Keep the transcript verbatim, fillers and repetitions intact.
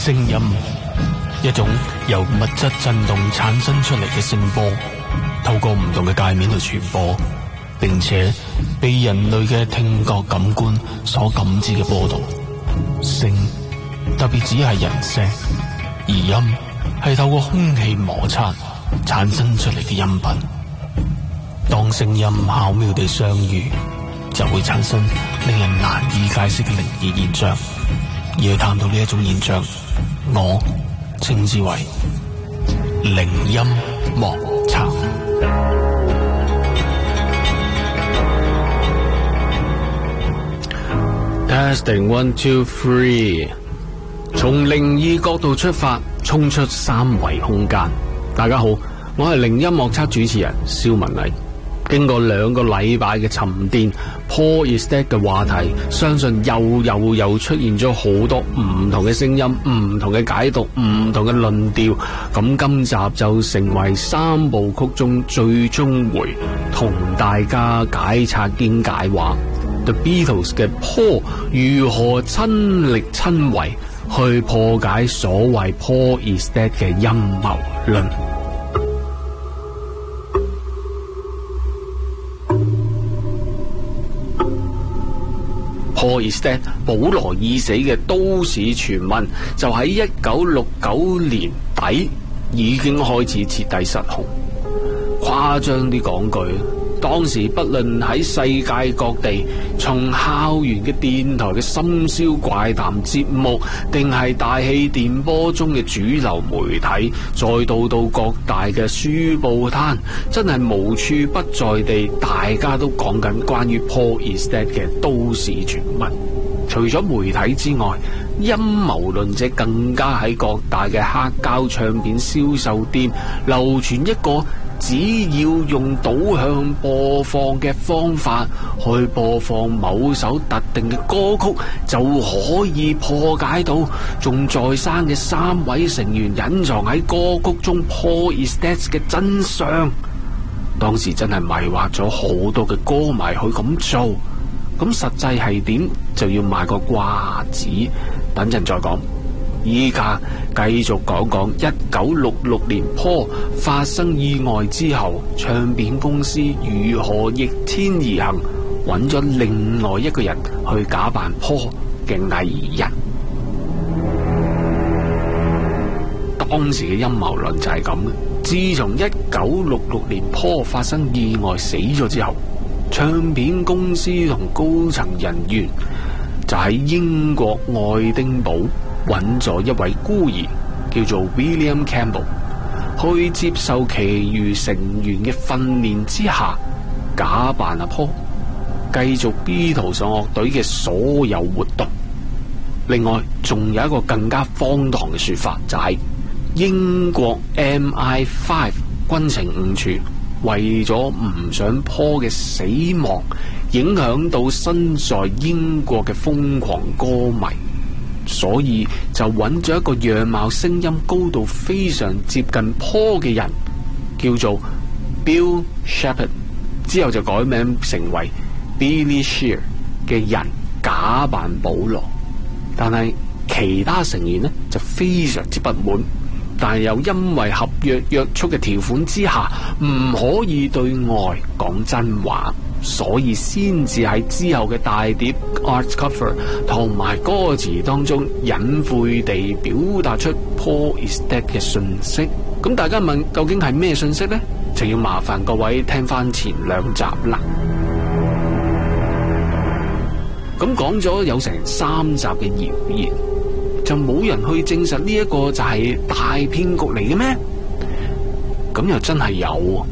聲音，一種由物質震動產生出嚟嘅聲波，透過唔同嘅界面去傳播，並且被人類嘅聽覺感官所感知嘅波動。聲特別只係人聲，而音係透過空氣摩擦產生出嚟嘅音頻。當聲音巧妙地相遇，就會產生令人難以解釋嘅靈異現象。而去探討呢一種現象，我稱之為靈音莫測。 Testing one two three， 從靈異角度出發，衝出三維空間。大家好，我係靈音莫測主持人蕭文禮。經過兩個禮拜嘅沉澱 ，Paul is dead 嘅話題，相信又又又出現咗好多唔同嘅聲音、唔同嘅解讀、唔同嘅論調。咁今集就成為三部曲中最終回，同大家解拆兼解話 The Beatles 嘅 Paul 如何親力親為去破解所謂 Paul is dead 嘅陰謀論。Paul is dead， 保羅已死嘅都市傳聞就喺一九六九年底已經開始徹底失控。誇張啲講句，當時不論喺世界各地，從校園嘅電台嘅深宵怪談節目，定係大氣電波中嘅主流媒體，再到到各大嘅書報攤，真係無處不在地，大家都講緊關於 Paul is dead 嘅都市傳聞。除咗媒體之外，陰謀論者更加喺各大嘅黑膠唱片銷售店流傳一個只要用導向播放嘅方法去播放某首特定嘅歌曲，就可以破解到仲在生嘅三位成員隱藏喺歌曲中 Paul is dead 嘅真相。當時真係迷惑咗好多嘅歌迷去咁做，咁實際係點就要賣個瓜子，等陣再講。依家繼續講講一九六六年 Paul 發生意外之後，唱片公司如何逆天而行，揾咗另外一個人去假扮 Paul 嘅藝人。當時嘅陰謀論就係咁嘅。自從一九六六年 Paul 發生意外死咗之後，唱片公司同高層人員就喺英國愛丁堡揾咗一位孤兒，叫做 William Campbell， 去接受其餘成員嘅訓練之下，假扮阿 Paul， 繼續 Beatles 樂隊嘅所有活動。另外，仲有一個更加荒唐嘅說法，就係、是、英國 M I 五 軍情五處為咗唔想 Paul 嘅死亡影響到身在英國嘅瘋狂歌迷，所以就揾咗一個樣貌聲音高度非常接近 Paul 嘅人，叫做 Bill Shepherd， 之後就改名成為 Billy Shear 嘅人假扮保羅。但係其他成員呢就非常之不滿，但係又因為合約約束嘅條款之下唔可以對外講真話，所以先至喺之後嘅大碟 art cover 同埋歌詞當中隱晦地表達出 Paul is dead 嘅信息。咁大家問究竟係咩信息呢？就要麻煩各位聽翻前兩集啦。咁講咗有成三集嘅謠言，就冇人去證實呢一個就係大騙局嚟嘅咩？咁又真係有